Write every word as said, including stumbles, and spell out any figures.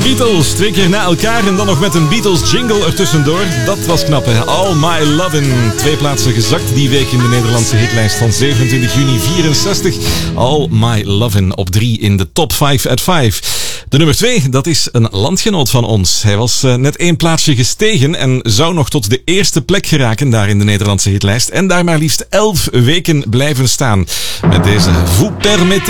Beatles, twee keer na elkaar en dan nog met een Beatles jingle ertussendoor. Dat was knap, hè? All My Lovin'. Twee plaatsen gezakt die week in de Nederlandse hitlijst van zevenentwintig juni vierenzestig. All My Lovin' op drie in de top vijf at vijf. De nummer twee, dat is een landgenoot van ons. Hij was uh, net één plaatsje gestegen en zou nog tot de eerste plek geraken daar in de Nederlandse hitlijst. En daar maar liefst elf weken blijven staan. Met deze Vous Permettez.